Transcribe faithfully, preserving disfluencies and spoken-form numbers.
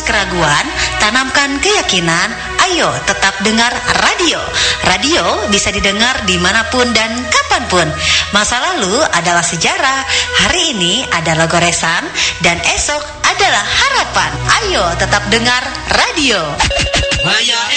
keraguan, tanamkan keyakinan. Ayo tetap dengar radio. Radio bisa didengar dimanapun dan kapanpun. Masa lalu adalah sejarah, hari ini adalah goresan, dan esok adalah harapan. Ayo tetap dengar radio. Maya